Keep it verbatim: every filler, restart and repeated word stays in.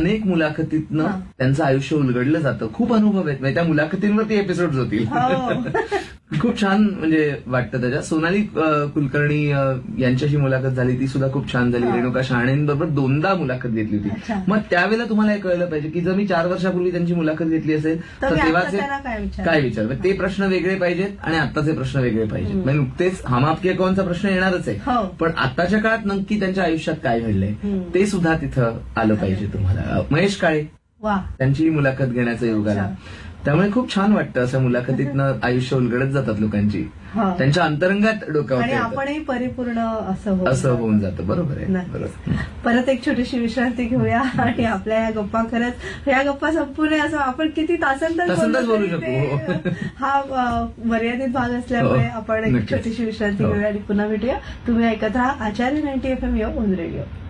अनेक मुलाखतीतनं हा. त्यांचं आयुष्य उलगडलं जातं. खूप अनुभव आहेत म्हणजे त्या मुलाखतींवरती एपिसोड होतील. हो. खूप छान म्हणजे वाटतं त्याच्यात. सोनाली अ, कुलकर्णी अ, यांच्याशी मुलाखत झाली, ती सुद्धा खूप छान झाली. हा. रेणुका शहाणेंबरोबर दोनदा मुलाखत घेतली होती. अच्छा. मग त्यावेळेला तुम्हाला हे कळलं पाहिजे की जर मी चार वर्षापूर्वी त्यांची मुलाखत घेतली असेल तर तर मी आता तेव्हाचे त्यांना काय विचार काय विचार ते प्रश्न वेगळे पाहिजेत आणि आत्ताचे प्रश्न वेगळे पाहिजेत. म्हणजे नुकतेच हम आपके है कौनचा प्रश्न येणारच आहे, हो. पण आताच्या काळात नक्की त्यांच्या आयुष्यात काय घडलंय हम्म. ते सुद्धा तिथं आलं पाहिजे तुम्हाला. महेश काळे वा. त्यांची मुलाखत घेण्याचा योग आला. त्यामुळे खूप छान वाटतं असं मुलाखतीतनं आयुष्य उलगडत जातात लोकांची, हो. त्यांच्या अंतरंगात आणि डोक्यावर आपणही परिपूर्ण असं होऊन असं जातं. होऊन जातं. बरोबर आहे. नक्कीच. बरोबर. परत एक छोटीशी विश्रांती घेऊया आणि आपल्या या गप्पा खरंच या गप्पा संपूर्ण असं आपण किती तासंतास तासंतास बोलू तरी शकू. ते, हा अ, मर्यादित भाग असल्यामुळे हो, आपण एक नक्कीच. छोटीशी विश्रांती हो. घेऊया आणि पुन्हा भेटूया. तुम्ही ऐकत राहा आचार्य नाईन्टी एफ एम या ओन रेडिओ.